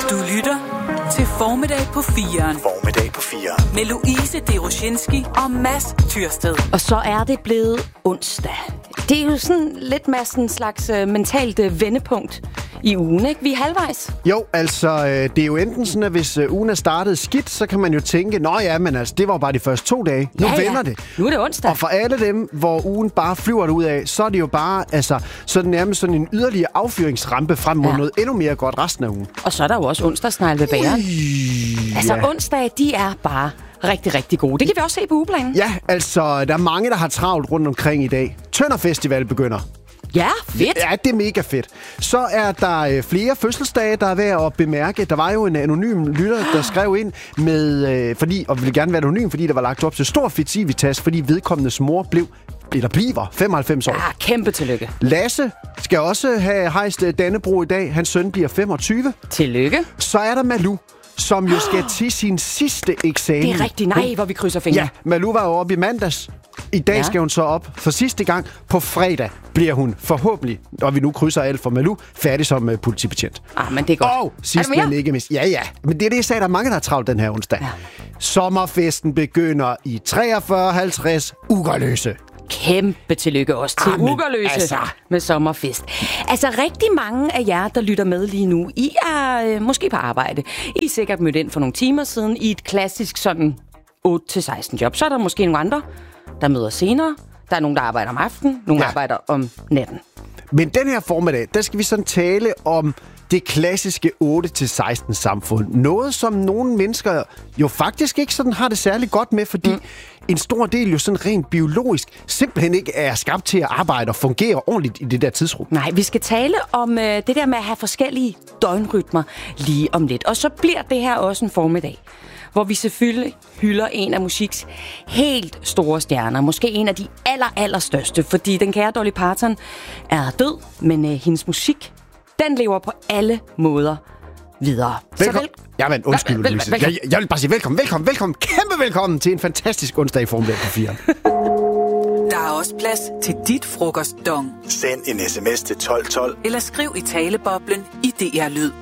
Du lytter til Formiddag på 4'eren. Formiddag på 4'eren. Med Louise Deroshinski og Mads Tyrsted. Og så er det blevet onsdag. Det er jo sådan lidt med sådan en slags mentalt vendepunkt i ugen, ikke? Vi er halvvejs. Jo, altså, det er jo enten sådan, at hvis ugen er startet skidt, så kan man jo tænke, nå ja, men altså, det var bare de første 2 dage. Nu vender det. Nu er det onsdag. Og for alle dem, hvor ugen bare flyver ud af, så er det jo bare, altså, så er det nærmest sådan en yderligere affyringsrampe frem mod noget endnu mere godt resten af ugen. Og så er der jo også onsdagsnegle ved bageren. Altså, onsdage, de er bare rigtig, rigtig gode. Det kan vi også se på ugeplanen. Ja, altså, der er mange, der har travlt rundt omkring i dag. Tønder Festival begynder. Ja, fedt. Ja, det er mega fedt. Så er der flere fødselsdage, der er værd at bemærke. Der var jo en anonym lytter, der skrev ind med, og ville gerne være anonym, fordi der var lagt op til stor festivitas, fordi vedkommendes mor bliver 95 år. Ja, kæmpe tillykke. Lasse skal også have hejst Dannebrog i dag. Hans søn bliver 25. Tillykke. Så er der Malou, som jo skal til sin sidste eksamen. Det er rigtig hvor vi krydser fingre. Ja, Malou var jo oppe i mandags. I dag skal hun så op for sidste gang. På fredag bliver hun forhåbentlig, og vi nu krydser alt for Malou, færdig som politibetjent. Men det er godt. Og sidst men ikke mindst. Ja. Men det er det, jeg sagde, der er mange, der har travlt den her onsdag. Ja. Sommerfesten begynder i 43.50 Ugerløse. Kæmpe tillykke også til Ugerløse med sommerfest. Altså rigtig mange af jer, der lytter med lige nu, I er måske på arbejde. I er sikkert mødt ind for nogle timer siden i et klassisk sådan 8-16 job. Så er der måske nogle andre, der møder senere. Der er nogen, der arbejder om aftenen, nogle arbejder om natten. Men den her formiddag, der skal vi sådan tale om det klassiske 8-16 samfund. Noget, som nogle mennesker jo faktisk ikke sådan har det særlig godt med, fordi en stor del jo sådan rent biologisk simpelthen ikke er skabt til at arbejde og fungere ordentligt i det der tidsrum. Nej, vi skal tale om det der med at have forskellige døgnrytmer lige om lidt. Og så bliver det her også en formiddag, hvor vi selvfølgelig hylder en af musiks helt store stjerner. Måske en af de allerstørste, fordi den kære Dolly Parton er død, men hendes musik, den lever på alle måder videre. Velkommen. Jamen, undskyld, Louise. Jeg vil bare sige velkommen. Kæmpe velkommen til en fantastisk onsdag i Formiddag på 4. Der er også plads til dit frokostdong. Send en sms til 1212. Eller skriv i taleboblen i DR Lyd.